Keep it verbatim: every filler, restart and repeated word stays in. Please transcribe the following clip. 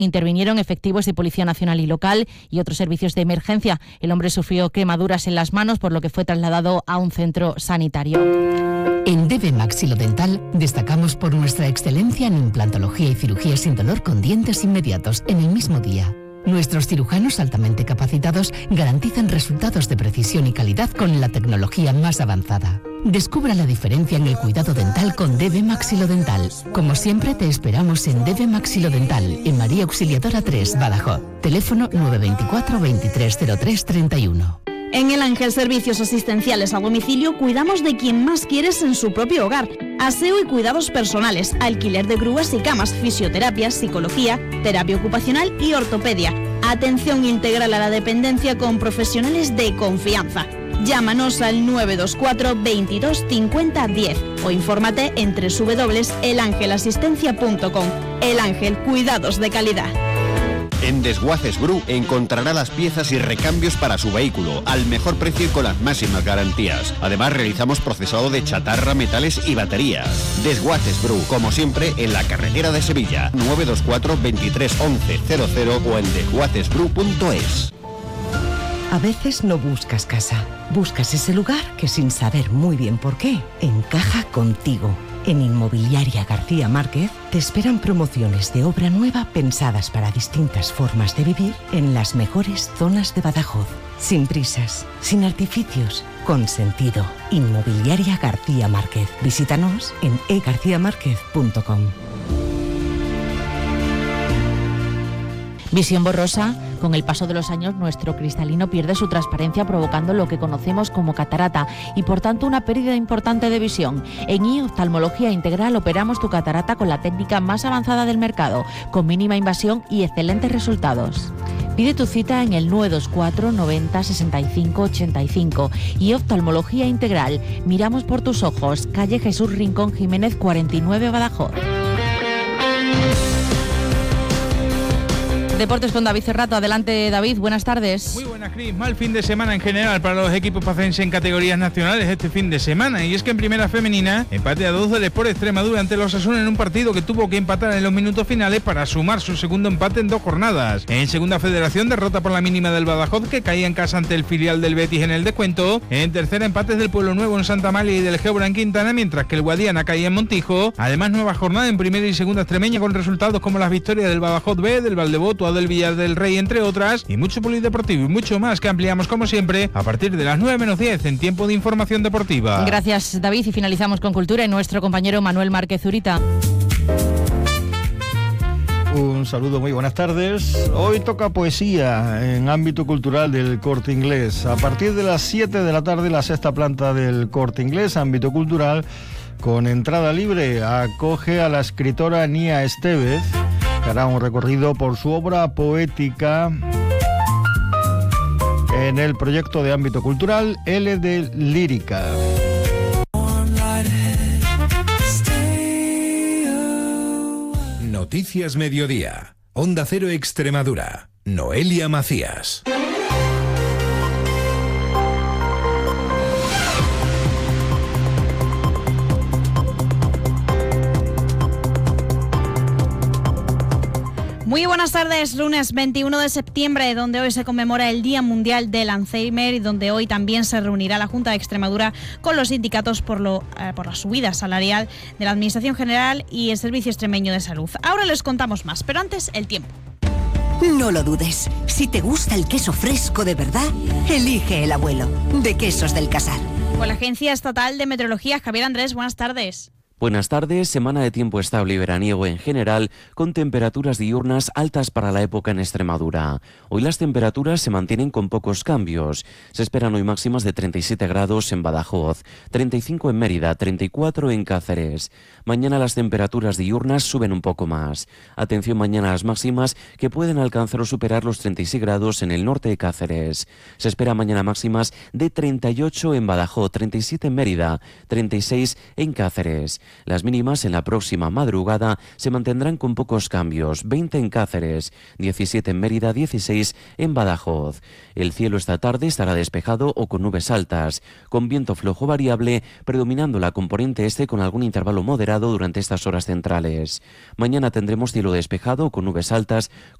Intervinieron efectivos de Policía Nacional y local y otros servicios de emergencia. El hombre sufrió quemaduras en las manos, por lo que fue trasladado a un centro sanitario. En D B Maxilodental destacamos por nuestra excelencia en implantología y cirugía sin dolor con dientes inmediatos en el mismo día. Nuestros cirujanos altamente capacitados garantizan resultados de precisión y calidad con la tecnología más avanzada. Descubra la diferencia en el cuidado dental con D B Maxilodental. Como siempre, te esperamos en D B Maxilodental, en María Auxiliadora tres, Badajoz. Teléfono nueve dos cuatro, veintitrés cero tres, treinta y uno. En El Ángel Servicios Asistenciales a Domicilio cuidamos de quien más quieres en su propio hogar. Aseo y cuidados personales, alquiler de grúas y camas, fisioterapia, psicología, terapia ocupacional y ortopedia. Atención integral a la dependencia con profesionales de confianza. Llámanos al nueve dos cuatro, veintidós, cincuenta, diez o infórmate en doble u doble u doble u punto el ángel asistencia punto com. El Ángel, cuidados de calidad. En Desguaces Bru encontrará las piezas y recambios para su vehículo al mejor precio y con las máximas garantías. Además, realizamos procesado de chatarra, metales y baterías. Desguaces Bru, como siempre, en la carretera de Sevilla, nueve dos cuatro, veintitrés, once, cero cero o en desguaces bru punto es. A veces no buscas casa, buscas ese lugar que sin saber muy bien por qué, encaja contigo. En Inmobiliaria García Márquez te esperan promociones de obra nueva pensadas para distintas formas de vivir en las mejores zonas de Badajoz. Sin prisas, sin artificios, con sentido. Inmobiliaria García Márquez. Visítanos en e garcía márquez punto com. Visión borrosa. Con el paso de los años, nuestro cristalino pierde su transparencia, provocando lo que conocemos como catarata y, por tanto, una pérdida importante de visión. En I Oftalmología Integral operamos tu catarata con la técnica más avanzada del mercado, con mínima invasión y excelentes resultados. Pide tu cita en el nueve dos cuatro, noventa, sesenta y cinco, ochenta y cinco. Y Oftalmología Integral. Miramos por tus ojos. Calle Jesús Rincón Jiménez, cuarenta y nueve, Badajoz. Deportes con David Cerrato. Adelante, David, buenas tardes. Muy buenas, Cris. Mal fin de semana en general para los equipos pacenses en categorías nacionales este fin de semana. Y es que en primera femenina, empate a dos del Sport Extremadura ante los Osasuna en un partido que tuvo que empatar en los minutos finales para sumar su segundo empate en dos jornadas. En segunda federación, derrota por la mínima del Badajoz, que caía en casa ante el filial del Betis en el descuento. En tercera, empates del Pueblo Nuevo en Santa Amalia y del Gebra en Quintana, mientras que el Guadiana caía en Montijo. Además, nueva jornada en primera y segunda extremeña con resultados como las victorias del Badajoz B, del Valdevoto, del Villar del Rey, entre otras, y mucho polideportivo y mucho más que ampliamos como siempre a partir de las nueve menos diez en tiempo de información deportiva. Gracias, David, y finalizamos con cultura y nuestro compañero Manuel Márquez Zurita. Un saludo, muy buenas tardes. Hoy toca poesía en ámbito cultural del Corte Inglés. A partir de las siete de la tarde, la sexta planta del Corte Inglés, ámbito cultural, con entrada libre, acoge a la escritora Nia Estevez, que hará un recorrido por su obra poética en el proyecto de ámbito cultural L de Lírica. Noticias Mediodía. Onda Cero Extremadura. Noelia Macías. Muy buenas tardes, lunes veintiuno de septiembre, donde hoy se conmemora el Día Mundial del Alzheimer y donde hoy también se reunirá la Junta de Extremadura con los sindicatos por, lo, eh, por la subida salarial de la Administración General y el Servicio Extremeño de Salud. Ahora les contamos más, pero antes el tiempo. No lo dudes, si te gusta el queso fresco de verdad, elige El Abuelo, de Quesos del Casar. Con la Agencia Estatal de Meteorología, Javier Andrés, buenas tardes. Buenas tardes, semana de tiempo estable y veraniego en general, con temperaturas diurnas altas para la época en Extremadura. Hoy las temperaturas se mantienen con pocos cambios. Se esperan hoy máximas de treinta y siete grados en Badajoz, treinta y cinco en Mérida, treinta y cuatro en Cáceres. Mañana las temperaturas diurnas suben un poco más. Atención mañana a las máximas, que pueden alcanzar o superar los treinta y seis grados en el norte de Cáceres. Se espera mañana máximas de treinta y ocho en Badajoz, treinta y siete en Mérida, treinta y seis en Cáceres. Las mínimas en la próxima madrugada se mantendrán con pocos cambios, veinte en Cáceres, diecisiete en Mérida, dieciséis en Badajoz. El cielo esta tarde estará despejado o con nubes altas, con viento flojo variable, predominando la componente este con algún intervalo moderado durante estas horas centrales. Mañana tendremos cielo despejado o con nubes altas,